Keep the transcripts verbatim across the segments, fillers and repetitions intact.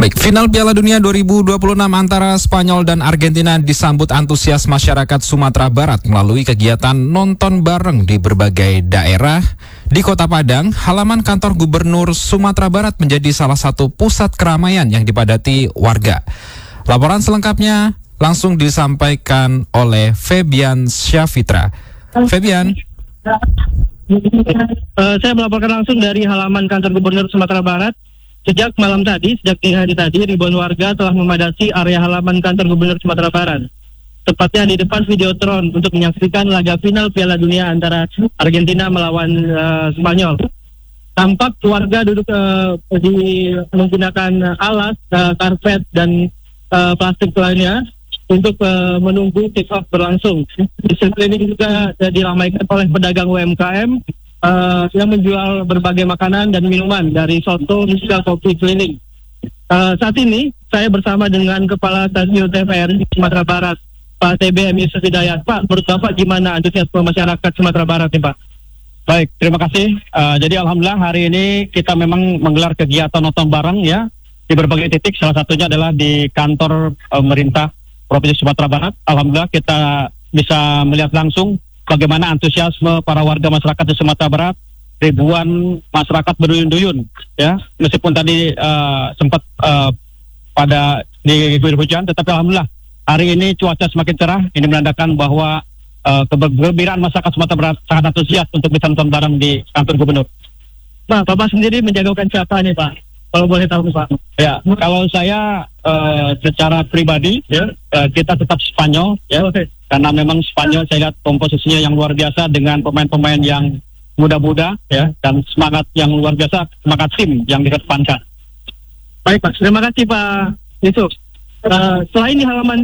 Baik, final Piala Dunia dua ribu dua puluh enam antara Spanyol dan Argentina disambut antusias masyarakat Sumatera Barat melalui kegiatan nonton bareng di berbagai daerah. Di Kota Padang, halaman kantor Gubernur Sumatera Barat menjadi salah satu pusat keramaian yang dipadati warga. Laporan selengkapnya langsung disampaikan oleh Febian Syafitra. Febian. Uh, saya melaporkan langsung dari halaman kantor Gubernur Sumatera Barat. Sejak malam tadi, sejak dini hari tadi, ribuan warga telah memadati area halaman kantor Gubernur Sumatera Barat. Tepatnya di depan Videotron untuk menyaksikan laga final Piala Dunia antara Argentina melawan uh, Spanyol. Tampak warga duduk uh, di menggunakan alas, uh, karpet dan uh, plastik lainnya untuk uh, menunggu kick-off berlangsung. Di sekeliling juga uh, diramaikan oleh pedagang U M K M Uh, yang menjual berbagai makanan dan minuman dari soto hingga kopi keliling. Uh, saat ini saya bersama dengan Kepala Stasiun T V R I Sumatera Barat, Pak T B M Yusuf Hidayat. Pak, menurut Bapak gimana antusiasme masyarakat Sumatera Barat nih, Pak? Baik, terima kasih. Uh, jadi alhamdulillah hari ini kita memang menggelar kegiatan nonton bareng ya di berbagai titik. Salah satunya adalah di kantor uh, pemerintah Provinsi Sumatera Barat. Alhamdulillah kita bisa melihat langsung bagaimana antusiasme para warga masyarakat di Sumatera Barat. Ribuan masyarakat berduyun-duyun ya, meskipun tadi uh, sempat uh, pada diguyur hujan, tetapi alhamdulillah hari ini cuaca semakin cerah. Ini menandakan bahwa uh, kegembiraan masyarakat Sumatera Barat sangat antusias untuk bisa nonton bareng di kantor gubernur. Nah, Bapak sendiri menjagokan siapa nih, Pak? Kalau boleh tahu, Pak. Ya, kalau saya uh, secara pribadi ya, uh, kita tetap Spanyol ya. Oke. Karena memang Spanyol saya lihat komposisinya yang luar biasa dengan pemain-pemain yang muda-muda ya, dan semangat yang luar biasa, semangat tim yang dikedepankan. Baik, Pak. Terima kasih, Pak Yusuf. Uh, selain di halaman.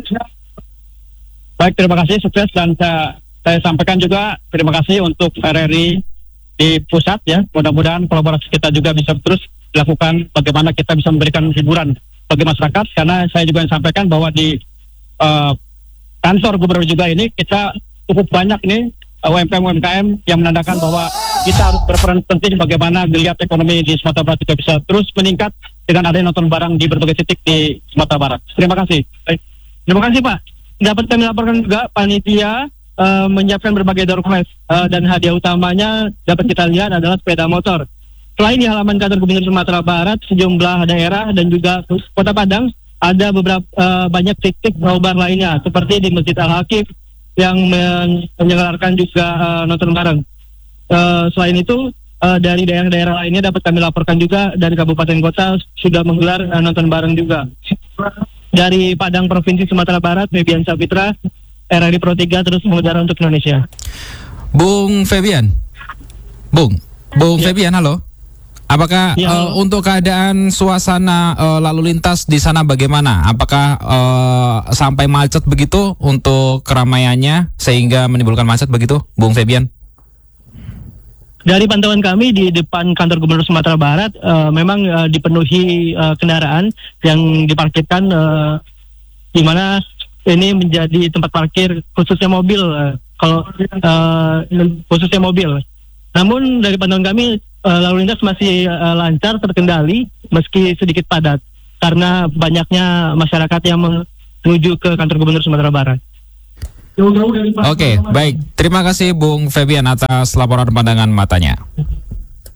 Baik, terima kasih, sukses, dan saya, saya sampaikan juga terima kasih untuk R R I di pusat ya. Mudah-mudahan kolaborasi kita juga bisa terus dilakukan, bagaimana kita bisa memberikan hiburan bagi masyarakat, karena saya juga sampaikan bahwa di uh, kantor gubernur juga ini kita cukup banyak nih U M K M U M K M yang menandakan bahwa kita harus berperan penting bagaimana geliat ekonomi di Sumatera Barat juga bisa terus meningkat dengan adanya nonton bareng di berbagai titik di Sumatera Barat. Terima kasih. Baik. Terima kasih, Pak. Dapat kami laporkan juga panitia uh, menyiapkan berbagai door prize uh, dan hadiah utamanya dapat kita lihat adalah sepeda motor. Selain di halaman kantor Gubernur Sumatera Barat, sejumlah daerah dan juga Kota Padang ada beberapa uh, banyak titik nobar lainnya, seperti di Masjid Al-Hakif yang men- menyelenggarakan juga uh, nonton bareng. Uh, selain itu, uh, dari daerah-daerah lainnya dapat kami laporkan juga dari kabupaten kota sudah menggelar uh, nonton bareng juga. Dari Padang Provinsi Sumatera Barat, Febian Syafitra, R R I Pro tiga terus mengudara untuk Indonesia. Bung Febian, Bung, Bung ya. Febian, halo. Apakah ya, uh, untuk keadaan suasana uh, lalu lintas di sana bagaimana? Apakah uh, sampai macet begitu untuk keramaiannya sehingga menimbulkan macet begitu, Bung Febian? Dari pantauan kami di depan kantor Gubernur Sumatera Barat uh, memang uh, dipenuhi uh, kendaraan yang diparkirkan, uh, di mana ini menjadi tempat parkir khususnya mobil, uh, kalau uh, khususnya mobil. Namun dari pantauan kami uh, lalu lintas masih uh, lancar, terkendali meski sedikit padat karena banyaknya masyarakat yang menuju ke kantor Gubernur Sumatera Barat. Oke, okay, baik. Terima kasih Bung Febian atas laporan pandangan matanya.